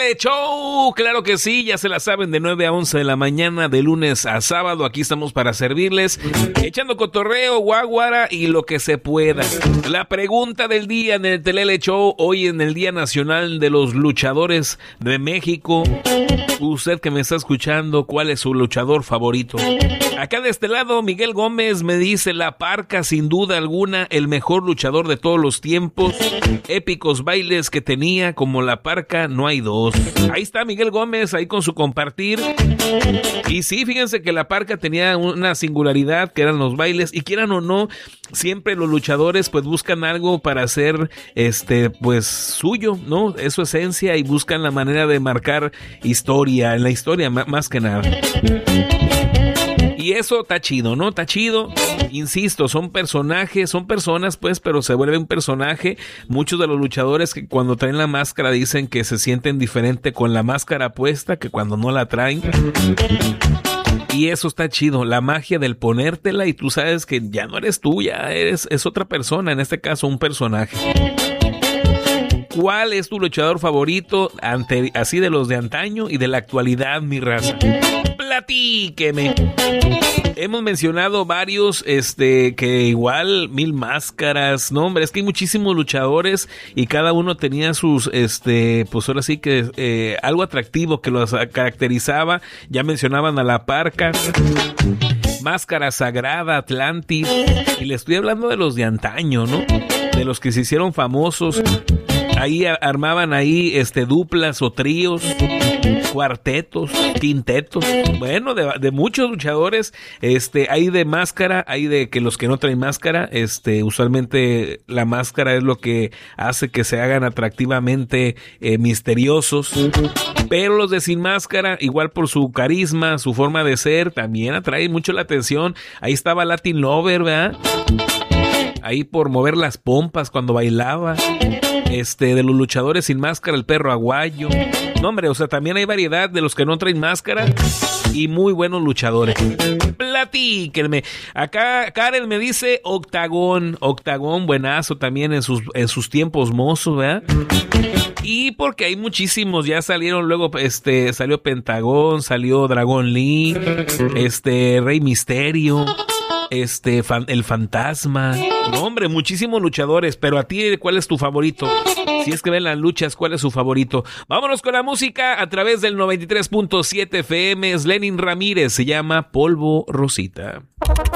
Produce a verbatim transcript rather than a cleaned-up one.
Telele Show, claro que sí, ya se la saben, de nueve a once de la mañana, de lunes a sábado, aquí estamos para servirles, echando cotorreo, guaguara y lo que se pueda. La pregunta del día en el Telele Show, hoy en el Día Nacional de los Luchadores de México. Usted que me está escuchando, ¿cuál es su luchador favorito? Acá de este lado, Miguel Gómez me dice: La Parca, sin duda alguna, el mejor luchador de todos los tiempos. Épicos bailes que tenía, como La Parca, no hay dos. Ahí está Miguel Gómez, ahí con su compartir. Y sí, fíjense que La Parca tenía una singularidad, que eran los bailes, y quieran o no, siempre los luchadores pues buscan algo para hacer, este, pues suyo, ¿no? Es su esencia, y buscan la manera de marcar historia, en la historia más que nada. Y eso está chido, ¿no? Está chido. Insisto, son personajes, son personas, pues, pero se vuelve un personaje. Muchos de los luchadores que cuando traen la máscara dicen que se sienten diferente con la máscara puesta que cuando no la traen. Y eso está chido, la magia del ponértela y tú sabes que ya no eres tú, ya eres, es otra persona, en este caso un personaje. ¿Cuál es tu luchador favorito, ante, así de los de antaño y de la actualidad, mi raza? Platíqueme. Hemos mencionado varios, este, que igual, Mil Máscaras, no hombre, es que hay muchísimos luchadores y cada uno tenía sus, este, pues ahora sí que, eh, algo atractivo que los caracterizaba. Ya mencionaban a La Parca, Máscara Sagrada, Atlantis, y le estoy hablando de los de antaño, ¿no? De los que se hicieron famosos. Ahí armaban ahí este duplas o tríos, cuartetos, quintetos, bueno, de, de muchos luchadores. Este, hay de máscara, hay de que los que no traen máscara, este, usualmente la máscara es lo que hace que se hagan atractivamente eh, misteriosos. Pero los de sin máscara, igual por su carisma, su forma de ser, también atraen mucho la atención. Ahí estaba Latin Lover, ¿verdad? Ahí por mover las pompas cuando bailaba. Este, de los luchadores sin máscara, el Perro Aguayo. No, hombre, o sea, también hay variedad de los que no traen máscara y muy buenos luchadores. Platíquenme. Acá Karen me dice Octagón. Octagón, buenazo también en sus, en sus tiempos mozos, ¿verdad? Y porque hay muchísimos, ya salieron luego, este, salió Pentagón, salió Dragon Lee, este, Rey Misterio, este, fan, el Fantasma. No, hombre, muchísimos luchadores, pero a ti, ¿cuál es tu favorito? Si es que ven las luchas, ¿cuál es su favorito? Vámonos con la música a través del noventa y tres punto siete F M. Es Lenin Ramírez, se llama Polvo Rosita.